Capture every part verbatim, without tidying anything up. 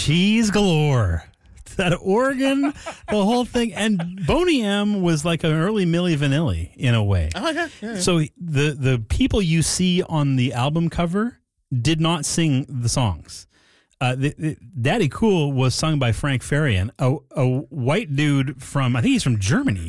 cheese galore. That organ, the whole thing. And Boney M was like an early Milli Vanilli in a way. Oh, yeah, yeah, yeah. So the, the people you see on the album cover did not sing the songs. Uh, the, the, Daddy Cool was sung by Frank Farian, a, a white dude from, I think he's from Germany.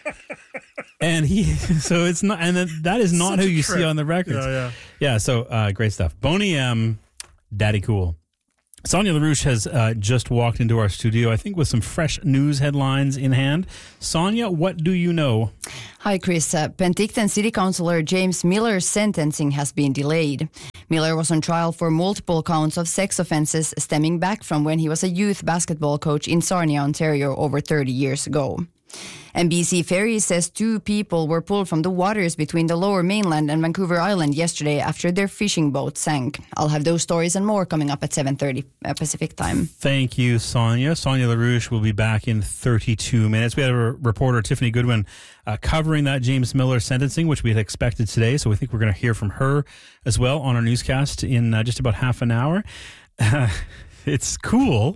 And he, so it's not, and that is not Such who a you trip. see on the records. Yeah, yeah. Yeah, so uh, great stuff. Boney M, Daddy Cool. Sonia LaRouche has uh, just walked into our studio, I think with some fresh news headlines in hand. Sonia, what do you know? Hi, Chris. Uh, Penticton City Councillor James Miller's sentencing has been delayed. Miller was on trial for multiple counts of sex offences stemming back from when he was a youth basketball coach in Sarnia, Ontario, over thirty years ago. And B C Ferry says two people were pulled from the waters between the Lower Mainland and Vancouver Island yesterday after their fishing boat sank. I'll have those stories and more coming up at seven thirty Pacific time. Thank you, Sonia. Sonia LaRouche will be back in thirty-two minutes. We had a reporter, Tiffany Goodwin, uh, covering that James Miller sentencing, which we had expected today. So we think we're going to hear from her as well on our newscast in uh, just about half an hour. Uh, it's cool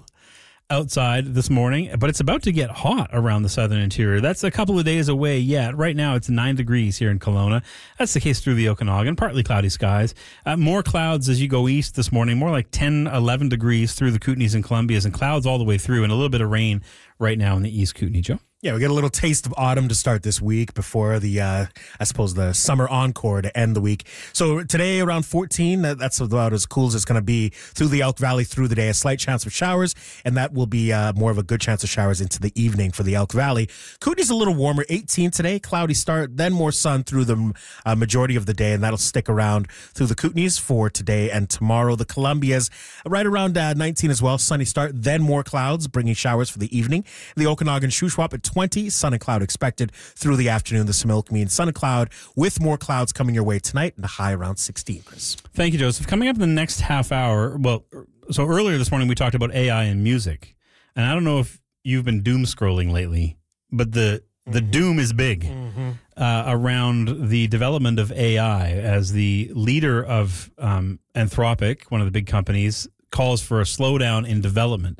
outside this morning, but it's about to get hot around the southern interior. That's a couple of days away yet. Right now, it's nine degrees here in Kelowna. That's the case through the Okanagan. Partly cloudy skies. Uh, more clouds as you go east this morning. More like ten, eleven degrees through the Kootenays and Columbias, and clouds all the way through, and a little bit of rain right now in the East Kootenay. Joe? Yeah, we get a little taste of autumn to start this week before the, uh, I suppose, the summer encore to end the week. So today around fourteen, that, that's about as cool as it's going to be through the Elk Valley through the day. A slight chance of showers, and that will be uh, more of a good chance of showers into the evening for the Elk Valley. Kootenay's a little warmer, eighteen today, cloudy start, then more sun through the uh, majority of the day, and that'll stick around through the Kootenays for today and tomorrow. The Columbias right around uh, nineteen as well, sunny start, then more clouds, bringing showers for the evening. The Okanagan Shuswap at twenty, sun and cloud expected through the afternoon. The Similkameen, sun and cloud with more clouds coming your way tonight, and a high around sixteen, Chris. Thank you, Joseph. Coming up in the next half hour, well, so earlier this morning we talked about A I and music, and I don't know if you've been doom scrolling lately, but the the mm-hmm. doom is big mm-hmm. uh, around the development of A I, as the leader of um, Anthropic, one of the big companies, calls for a slowdown in development.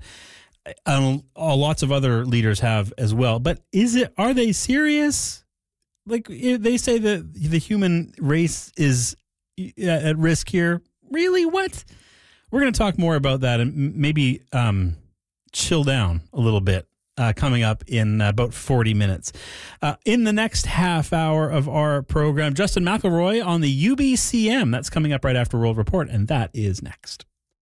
And uh, lots of other leaders have as well. But is it? Are they serious? Like, they say that the human race is at risk here. Really? What? We're going to talk more about that and maybe um, chill down a little bit uh, coming up in about forty minutes. Uh, in the next half hour of our program, Justin McElroy on the U B C M. That's coming up right after World Report, and that is next.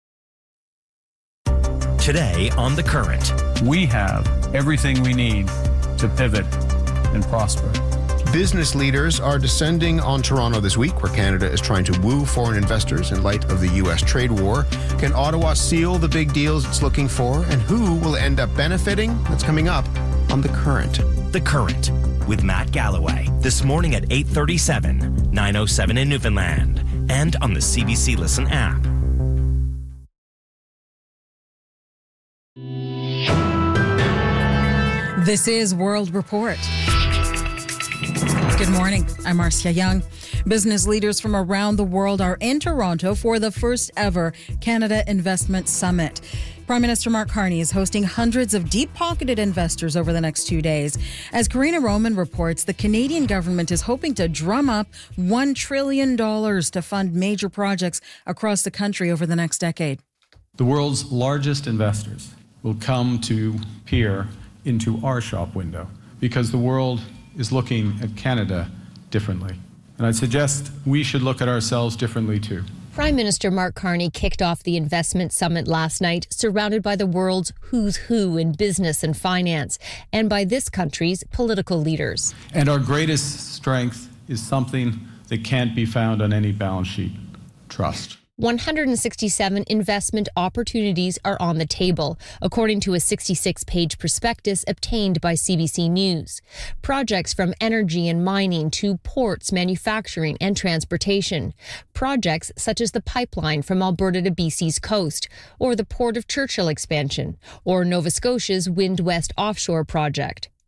Today on The Current. We have everything we need to pivot and prosper. Business leaders are descending on Toronto this week, where Canada is trying to woo foreign investors in light of the U S trade war. Can Ottawa seal the big deals it's looking for? And who will end up benefiting? That's coming up on The Current. The Current with Matt Galloway. This morning at eight thirty-seven, nine oh seven in Newfoundland, and on the C B C Listen app. This is World Report. Good morning. I'm Marcia Young. Business leaders from around the world are in Toronto for the first ever Canada Investment Summit. Prime Minister Mark Carney is hosting hundreds of deep-pocketed investors over the next two days. As Karina Roman reports, the Canadian government is hoping to drum up one trillion dollars to fund major projects across the country over the next decade. The world's largest investors will come to peer into our shop window because the world is looking at Canada differently. And I'd suggest we should look at ourselves differently too. Prime Minister Mark Carney kicked off the investment summit last night, surrounded by the world's who's who in business and finance, and by this country's political leaders. And our greatest strength is something that can't be found on any balance sheet: trust. one hundred sixty-seven investment opportunities are on the table, according to a sixty-six page prospectus obtained by C B C News. Projects from energy and mining to ports, manufacturing, and transportation. Projects such as the pipeline from Alberta to B C's coast, or the Port of Churchill expansion, or Nova Scotia's Wind West offshore project.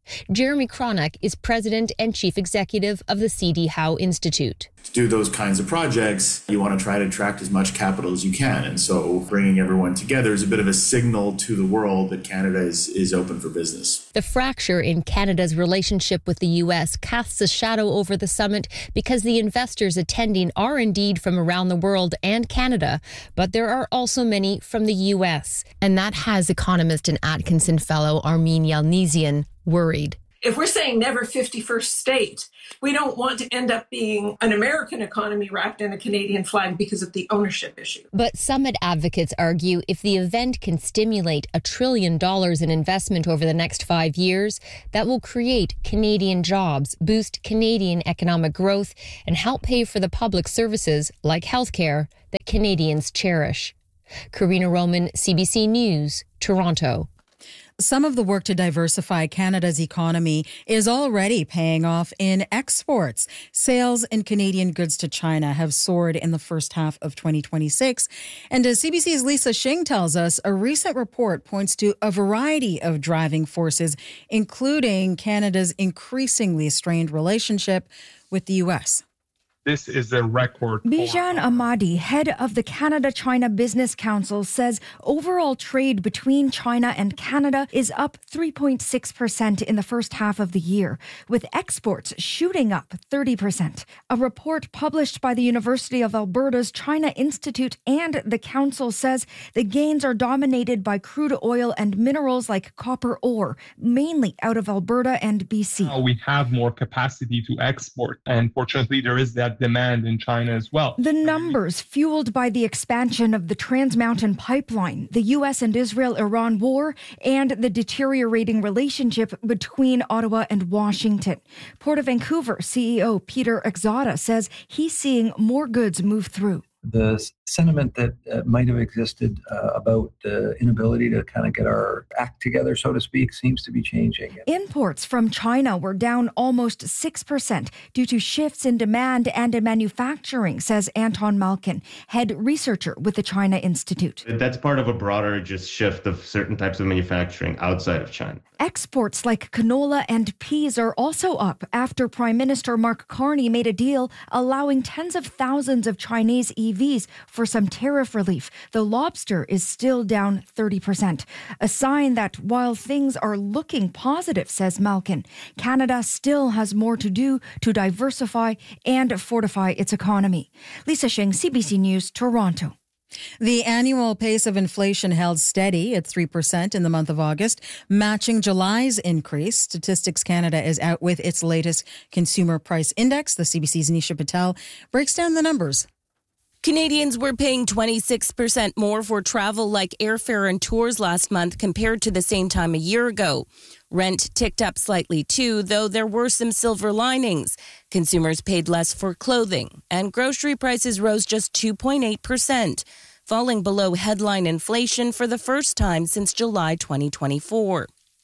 Jeremy Cronick is president and chief executive of the C D Howe Institute. To do those kinds of projects, you want to try to attract as much capital as you can. And so bringing everyone together is a bit of a signal to the world that Canada is, is open for business. The fracture in Canada's relationship with the U S casts a shadow over the summit because the investors attending are indeed from around the world and Canada, but there are also many from the U S. And that has economist and Atkinson fellow Armin Yalnizyan worried. If we're saying never fifty-first state, we don't want to end up being an American economy wrapped in a Canadian flag because of the ownership issue. But summit advocates argue if the event can stimulate a trillion dollars in investment over the next five years, that will create Canadian jobs, boost Canadian economic growth, and help pay for the public services like healthcare that Canadians cherish. Karina Roman, C B C News, Toronto. Some of the work to diversify Canada's economy is already paying off in exports. Sales in Canadian goods to China have soared in the first half of twenty twenty-six. And as C B C's Lisa Shing tells us, a recent report points to a variety of driving forces, including Canada's increasingly strained relationship with the U S. This is a record. Bijan Ahmadi, head of the Canada-China Business Council, says overall trade between China and Canada is up three point six percent in the first half of the year, with exports shooting up thirty percent. A report published by the University of Alberta's China Institute and the Council says the gains are dominated by crude oil and minerals like copper ore, mainly out of Alberta and B C. Now we have more capacity to export, and fortunately there is that demand in China as well. The numbers fueled by the expansion of the Trans Mountain Pipeline, the U S and Israel-Iran war, and the deteriorating relationship between Ottawa and Washington. Port of Vancouver C E O Peter Exoda says he's seeing more goods move through. The sentiment that uh, might have existed uh, about the inability to kind of get our act together, so to speak, seems to be changing. Imports from China were down almost six percent due to shifts in demand and in manufacturing, says Anton Malkin, head researcher with the China Institute. That's part of a broader just shift of certain types of manufacturing outside of China. Exports like canola and peas are also up after Prime Minister Mark Carney made a deal allowing tens of thousands of Chinese E Vs for some tariff relief, though lobster is still down thirty percent. A sign that while things are looking positive, says Malkin, Canada still has more to do to diversify and fortify its economy. Lisa Shing, C B C News, Toronto. The annual pace of inflation held steady at three percent in the month of August, matching July's increase. Statistics Canada is out with its latest consumer price index. The C B C's Nisha Patel breaks down the numbers. Canadians were paying twenty-six percent more for travel like airfare and tours last month compared to the same time a year ago. Rent ticked up slightly too, though there were some silver linings. Consumers paid less for clothing, and grocery prices rose just two point eight percent, falling below headline inflation for the first time since July twenty twenty-four.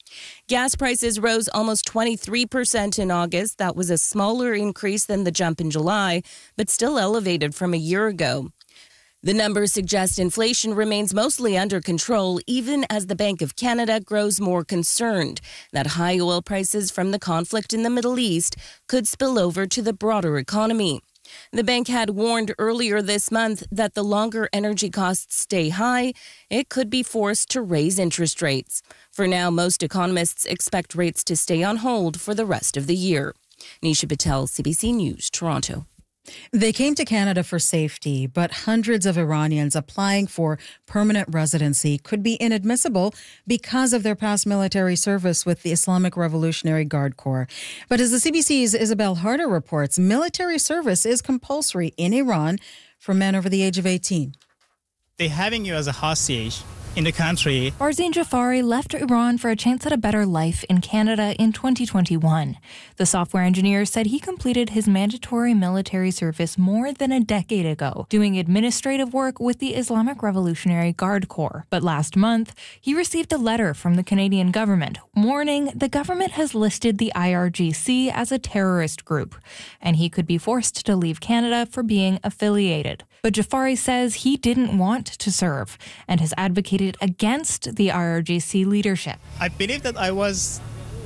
Gas prices rose almost twenty-three percent in August. That was a smaller increase than the jump in July, but still elevated from a year ago. The numbers suggest inflation remains mostly under control, even as the Bank of Canada grows more concerned that high oil prices from the conflict in the Middle East could spill over to the broader economy. The bank had warned earlier this month that the longer energy costs stay high, it could be forced to raise interest rates. For now, most economists expect rates to stay on hold for the rest of the year. Nisha Patel, C B C News, Toronto. They came to Canada for safety, but hundreds of Iranians applying for permanent residency could be inadmissible because of their past military service with the Islamic Revolutionary Guard Corps. But as the C B C's Isabel Harder reports, military service is compulsory in Iran for men over the age of eighteen. They're having you as a hostage in the country. Barzin Jafari left Iran for a chance at a better life in Canada in twenty twenty-one. The software engineer said he completed his mandatory military service more than a decade ago, doing administrative work with the Islamic Revolutionary Guard Corps. But last month, he received a letter from the Canadian government warning the government has listed the I R G C as a terrorist group, and he could be forced to leave Canada for being affiliated. But Jafari says he didn't want to serve and has advocated against the I R G C leadership. I believe that I was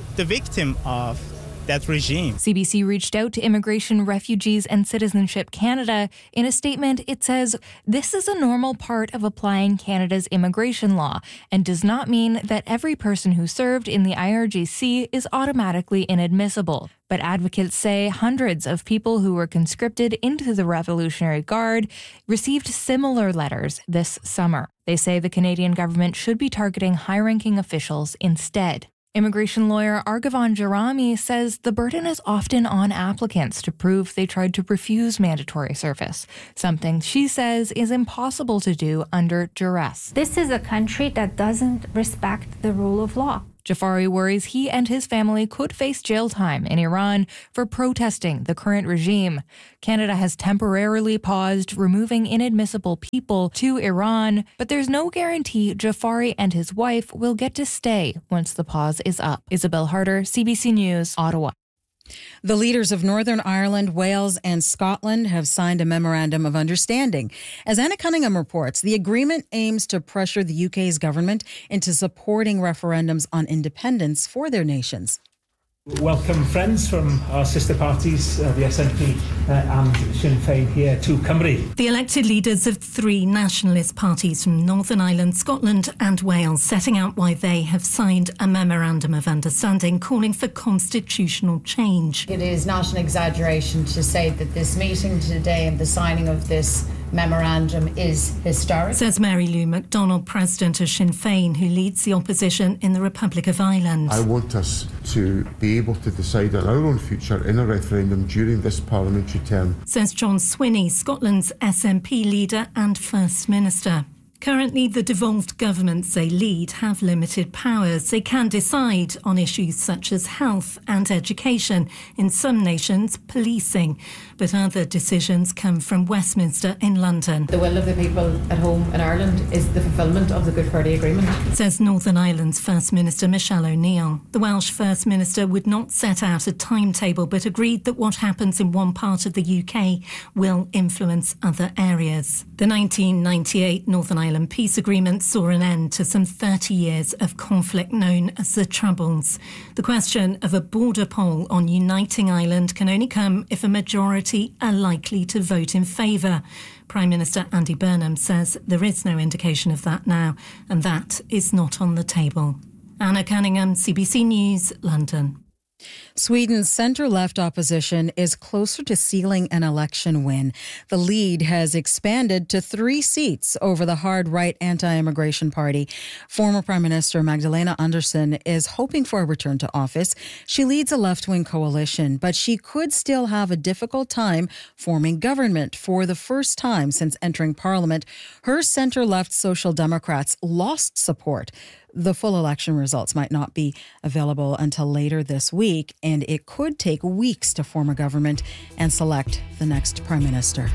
the victim of that regime. C B C reached out to Immigration, Refugees and Citizenship Canada. In a statement, it says, this is a normal part of applying Canada's immigration law and does not mean that every person who served in the I R G C is automatically inadmissible. But advocates say hundreds of people who were conscripted into the Revolutionary Guard received similar letters this summer. They say the Canadian government should be targeting high-ranking officials instead. Immigration lawyer Argavan Jarami says the burden is often on applicants to prove they tried to refuse mandatory service, something she says is impossible to do under duress. This is a country that doesn't respect the rule of law. Jafari worries he and his family could face jail time in Iran for protesting the current regime. Canada has temporarily paused removing inadmissible people to Iran, but there's no guarantee Jafari and his wife will get to stay once the pause is up. Isabel Harder, C B C News, Ottawa. The leaders of Northern Ireland, Wales and Scotland have signed a memorandum of understanding. As Anna Cunningham reports, the agreement aims to pressure the U K's government into supporting referendums on independence for their nations. Welcome friends from our sister parties, uh, the S N P uh, and Sinn Féin here to Cymru. The elected leaders of three nationalist parties from Northern Ireland, Scotland and Wales setting out why they have signed a memorandum of understanding calling for constitutional change. It is not an exaggeration to say that this meeting today and the signing of this memorandum is historic. Says Mary Lou MacDonald, president of Sinn Féin, who leads the opposition in the Republic of Ireland. I want us to be able to decide on our own future in a referendum during this parliamentary term. Says John Swinney, Scotland's S N P leader and First Minister. Currently, the devolved governments they lead have limited powers. They can decide on issues such as health and education, in some nations, policing. But other decisions come from Westminster in London. The will of the people at home in Ireland is the fulfilment of the Good Friday Agreement. Says Northern Ireland's First Minister Michelle O'Neill. The Welsh First Minister would not set out a timetable but agreed that what happens in one part of the U K will influence other areas. The nineteen ninety-eight Northern Ireland peace agreement saw an end to some thirty years of conflict known as the Troubles. The question of a border poll on uniting Ireland can only come if a majority are likely to vote in favour. Prime Minister Andy Burnham says there is no indication of that now, and that is not on the table. Anna Cunningham, C B C News, London. Sweden's centre-left opposition is closer to sealing an election win. The lead has expanded to three seats over the hard-right anti-immigration party. Former Prime Minister Magdalena Andersson is hoping for a return to office. She leads a left-wing coalition, but she could still have a difficult time forming government for the first time since entering parliament. Her centre-left Social Democrats lost support. The full election results might not be available until later this week, and it could take weeks to form a government and select the next prime minister.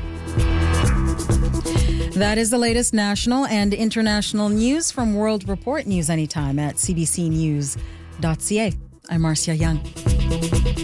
That is the latest national and international news from World Report. News anytime at c b c news dot c a. I'm Marcia Young.